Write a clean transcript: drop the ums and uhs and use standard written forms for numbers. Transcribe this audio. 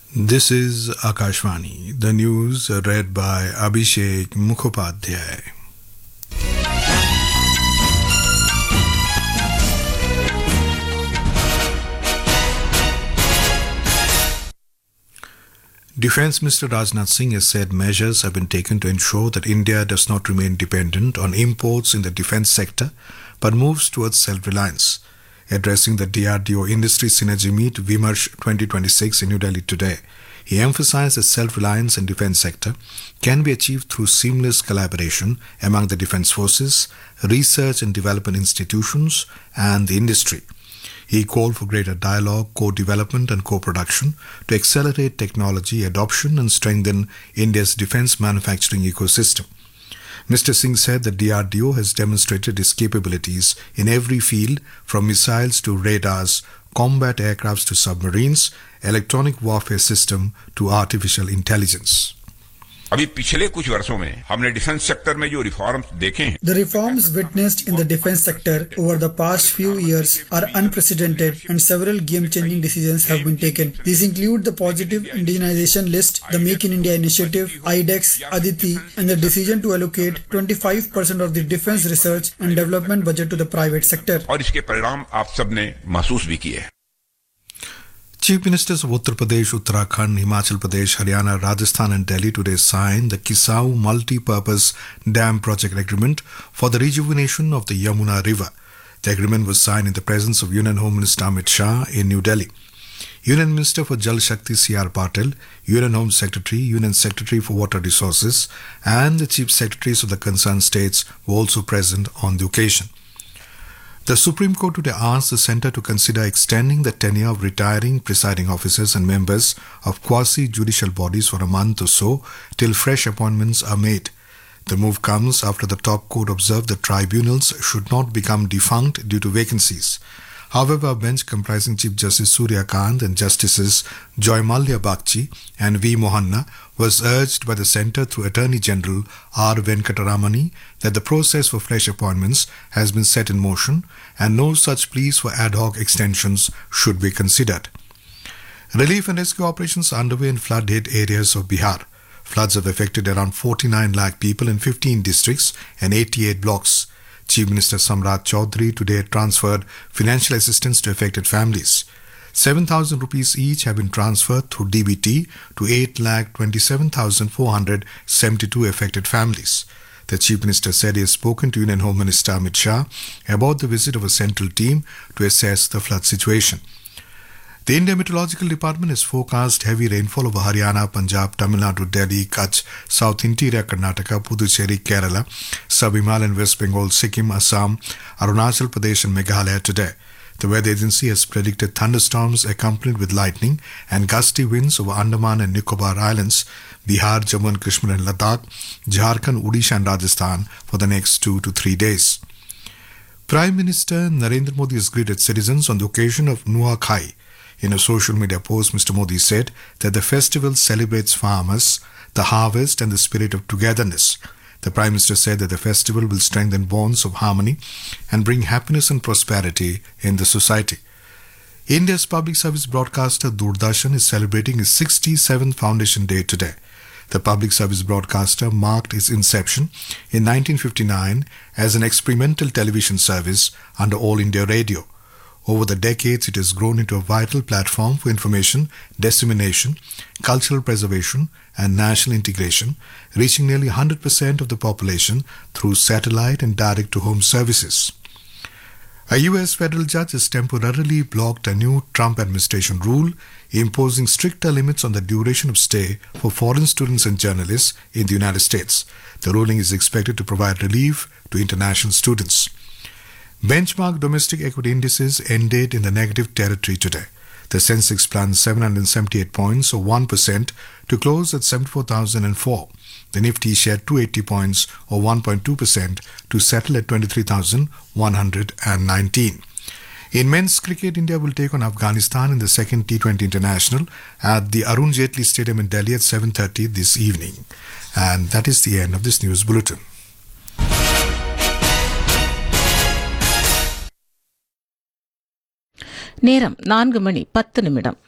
This is Akashvani, the news read by Abhishek Mukhopadhyay. Defence Minister Rajnath Singh has said measures have been taken to ensure that India does not remain dependent on imports in the defence sector but moves towards self-reliance. Addressing the DRDO Industry Synergy Meet Vimarsh 2026 in New Delhi today, he emphasized that self-reliance in defence sector can be achieved through seamless collaboration among the defence forces, research and development institutions and the industry. He called for greater dialogue, co-development and co-production to accelerate technology adoption and strengthen India's defence manufacturing ecosystem. Mr. Singh said that DRDO has demonstrated its capabilities in every field, from missiles to radars, combat aircrafts to submarines, electronic warfare system to artificial intelligence. अभी पिछले कुछ वर्षों में हमने defence sector में जो reforms देखे हैं The reforms witnessed in the defense sector over the past few years are unprecedented and several game-changing decisions have been taken. These include the positive indigenization list, the Make in India initiative, IDEX, Aditi, and the decision to allocate 25% of the defense research and development budget to the private sector. और इसके परिणाम आप सबने महसूस भी किए हैं. Chief Ministers of Uttar Pradesh, Uttarakhand, Himachal Pradesh, Haryana, Rajasthan and Delhi today signed the Kisau Multi-Purpose Dam Project Agreement for the rejuvenation of the Yamuna River. The agreement was signed in the presence of Union Home Minister Amit Shah in New Delhi. Union Minister for Jal Shakti C.R. Patil, Union Home Secretary, Union Secretary for Water Resources and the Chief Secretaries of the concerned states were also present on the occasion. The Supreme Court today asked the centre to consider extending the tenure of retiring presiding officers and members of quasi-judicial bodies for a month or so till fresh appointments are made. The move comes after the top court observed that tribunals should not become defunct due to vacancies. However, a bench comprising Chief Justice Surya Kant and Justices Joy Malya Bagchi and V. Mohanna was urged by the centre through Attorney General R. Venkataramani that the process for fresh appointments has been set in motion and no such pleas for ad hoc extensions should be considered. Relief and rescue operations are underway in flood-hit areas of Bihar. Floods have affected around 49 lakh people in 15 districts and 88 blocks. Chief Minister Samrat Chaudhary today transferred financial assistance to affected families. 7,000 rupees each have been transferred through DBT to 8,27,472 affected families. The Chief Minister said he has spoken to Union Home Minister Amit Shah about the visit of a central team to assess the flood situation. The Indian Meteorological Department has forecast heavy rainfall over Haryana, Punjab, Tamil Nadu, Delhi, Kutch, South Interior Karnataka, Puducherry, Kerala, Sub-Himalayan West Bengal, Sikkim, Assam, Arunachal Pradesh and Meghalaya today. The weather agency has predicted thunderstorms accompanied with lightning and gusty winds over Andaman and Nicobar Islands, Bihar, Jammu and Kashmir and Ladakh, Jharkhand, Odisha and Rajasthan for the next 2 to 3 days. Prime Minister Narendra Modi has greeted citizens on the occasion of Nuakhai. In a social media post, Mr. Modi said that the festival celebrates farmers, the harvest and the spirit of togetherness. The Prime Minister said that the festival will strengthen bonds of harmony and bring happiness and prosperity in the society. India's public service broadcaster Doordarshan is celebrating its 67th Foundation Day today. The public service broadcaster marked its inception in 1959 as an experimental television service under All India Radio. Over the decades, it has grown into a vital platform for information, dissemination, cultural preservation and national integration, reaching nearly 100% of the population through satellite and direct-to-home services. A U.S. federal judge has temporarily blocked a new Trump administration rule imposing stricter limits on the duration of stay for foreign students and journalists in the United States. The ruling is expected to provide relief to international students. Benchmark domestic equity indices ended in the negative territory today. The Sensex plunged 778 points or 1% to close at 74,004. The Nifty shed 280 points or 1.2% to settle at 23,119. In men's cricket, India will take on Afghanistan in the second T20 International at the Arun Jaitley Stadium in Delhi at 7:30 this evening. And that is the end of this news bulletin. நேரம் 4:10